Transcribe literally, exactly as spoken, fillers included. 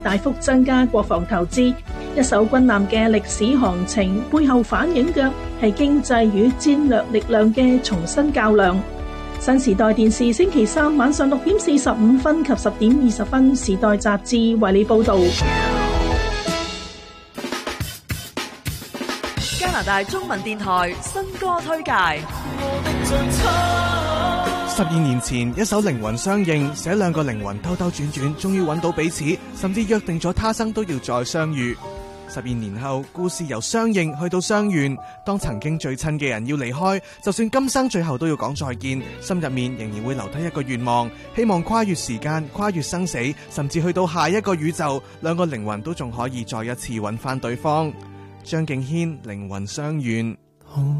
大幅增加國防投資。一艘軍艦嘅歷史航程背後反映嘅係經濟與戰略力量嘅重新較量。新時代電視星期三晚上六點四十五分及十點二十分，時代雜誌為你報道。 加拿大中文電台新歌推介。 十二年前，一首靈魂相應，寫兩個靈魂兜兜轉轉，終於揾到彼此，甚至約定咗他生都要再相遇。十二年後，故事由相應去到相怨。當曾經最親嘅人要離開，就算今生最後都要講再見，心入面仍然會留低一個願望，希望跨越時間，跨越生死，甚至去到下一個宇宙，兩個靈魂都仲可以再一次揾翻對方。張敬軒，靈魂相怨。